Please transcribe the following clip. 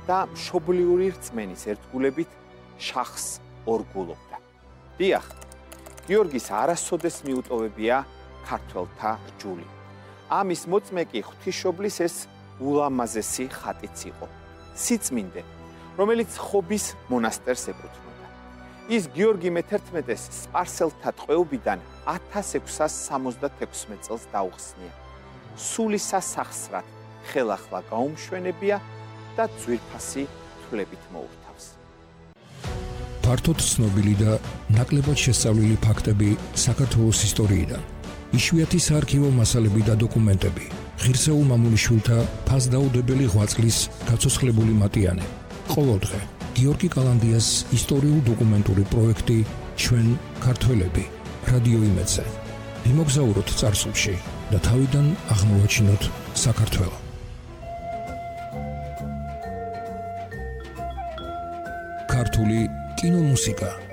და მშობლიური რწმენის ერთგულებით შახს ორგულობდა. დიახ, გიორგის არასოდეს მიუტოვებია ქართველთა რჯული. ამის მოწმე კი ღვთისმშობლის ეს ულამაზესი ხატიც იყო. სიწმინდე, რომელიც ხობის მონასტერს ეკუთვნოდა. ის გიორგი მე-11-ს სპარსელთა ტყვეობიდან 1666 წელს დაუხსნია. სულისა სახსრად ხელახლა გაუმშვენებია და ძვირფასი თვლებით მოურთავს. ფართოდ ცნობილი და ნაკლებად შესწავლილი ფაქტები საქართველოს ისტორიიდან. იშვიათი საარქივო მასალები და დოკუმენტები. ღირსეულ მამულიშვილთა ფასდაუდებელი ღვაწლის გაცოცხლებული მატიანე. ყოველდღე გიორგი კალანდიას ისტორიულ-დოკუმენტური პროექტი ჩვენ ქართველები რადიო იმედზე. ვიმოგზაუროთ წარსულში და თავიდან აღმოვაჩინოთ საქართველო. ქართული კინომუსიკა